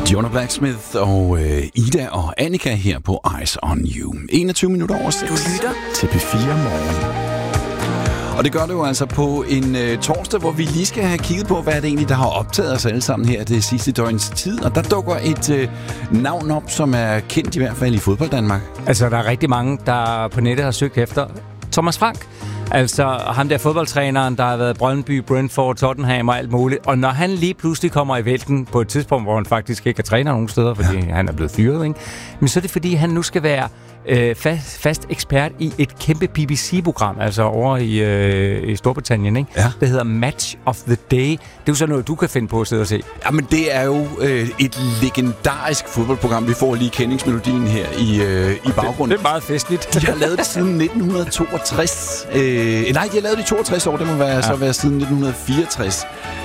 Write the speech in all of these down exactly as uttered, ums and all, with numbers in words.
Jonah Blacksmith og øh, Ida og Annika her på Eyes on You. enogtyve minutter over seks. Du lytter til P fire Morgen. Og det gør det jo altså på en øh, torsdag, hvor vi lige skal have kigget på, hvad er det egentlig, der har optaget os alle sammen her det sidste døgns tid. Og der dukker et øh, navn op, som er kendt i hvert fald i fodbold Danmark. Altså, der er rigtig mange, der på nettet har søgt efter Thomas Frank. Altså ham der fodboldtræneren, der har været Brøndby, Brentford, Tottenham og alt muligt. Og når han lige pludselig kommer i vælten på et tidspunkt, hvor han faktisk ikke er træner nogen steder, fordi ja. han er blevet fyret, ikke? Men så er det fordi, han nu skal være øh, fast, fast ekspert i et kæmpe B B C-program, altså over i, øh, i Storbritannien, ikke? Ja. Det hedder Match of the Day. Det er jo sådan noget, du kan finde på at sidde og se. Jamen, det er jo øh, et legendarisk fodboldprogram. Vi får lige kendingsmelodien her i, øh, i baggrunden. Det, det er meget festligt. De har lavet det siden nitten toogtres. Øh, nej, de har lavet det i toogtres år. Det må være, ja. så være siden nitten fireogtres.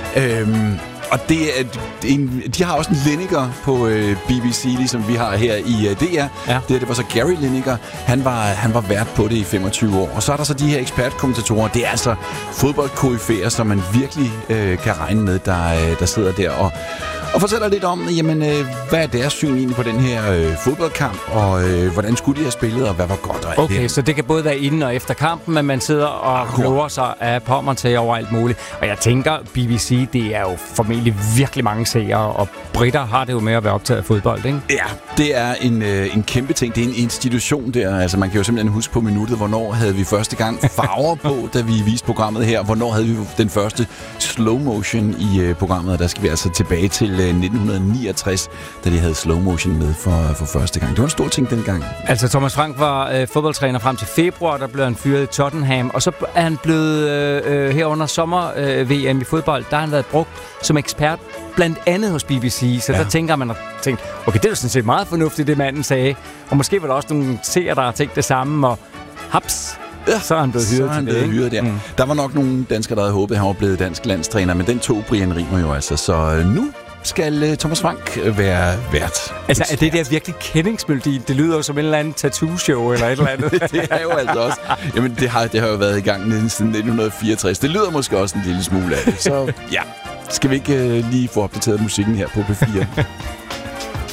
Øhm, og det er, en, de har også en Lineker på øh, B B C, ligesom vi har her i øh, D R. Ja. Det, det var så Gary Lineker. Han var, han var vært på det i femogtyve år. Og så er der så de her ekspertkommentatorer. Det er altså fodboldkoryfæer, som man virkelig øh, kan regne med, der, øh, der sidder der og Og fortæller lidt om, jamen, øh, hvad er deres syn egentlig på den her øh, fodboldkamp, og øh, hvordan skulle de have spillet, og hvad var godt og alt Okay, det. så det kan både være inden og efter kampen, men man sidder og kloger sig af pommer til over alt muligt. Og jeg tænker, B B C, det er jo formentlig virkelig mange seere, og britter har det jo med at være optaget af fodbold, ikke? Ja, det er en, øh, en kæmpe ting. Det er en institution der. Altså, man kan jo simpelthen huske på minuttet, hvornår havde vi første gang farver på, da vi viste programmet her. Hvornår havde vi den første slow motion i øh, programmet, og der skal vi altså tilbage til øh, nitten niogtres, da de havde slow motion med for, for første gang. Det var en stor ting dengang. Altså, Thomas Frank var øh, fodboldtræner frem til februar, der blev han fyret i Tottenham, og så er han blevet øh, her under sommer-V M øh, i fodbold, der har han været brugt som ekspert, blandt andet hos B B C, så ja. der tænker man og tænkt, okay, det er jo sådan set meget fornuftigt, det manden sagde, og måske var der også nogle seere, der har tænkt det samme, og haps, ja, så er han blevet hyret til det, hyret der. Mm. Der var nok nogle danskere, der havde håbet, at han var blevet dansk landstræner, men den tog Brian Rimer jo altså, så nu skal uh, Thomas Frank være vært. Altså, er det der virkelig kendingsmelodi? Det lyder jo som en eller anden tattoo-show eller et eller andet. Det er jo altså også. Jamen, det har, det har jo været i gang siden nitten fireogtres. Det lyder måske også en lille smule af det. Så ja, skal vi ikke uh, lige få opdateret musikken her på P fire?